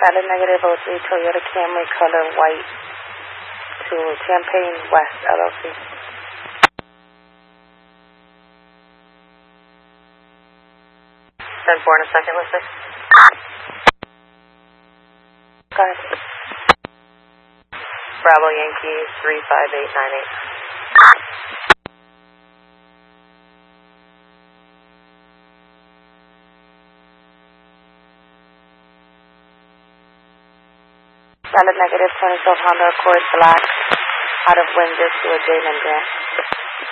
Valid negative 03 Toyota Camry color white to Champaign West LLC. 10-4 in a second, let's say. Go ahead. Bravo Yankee 35898. Valid negative 2012 Honda Accord black out of Windsor to a Jalen Grant.